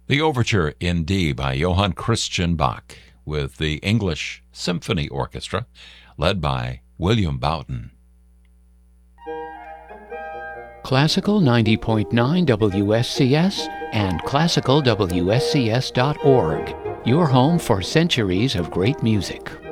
The Overture in D by Johann Christian Bach with the English Symphony Orchestra led by William Boughton. Classical 90.9 WSCS and classicalwscs.org, your home for centuries of great music.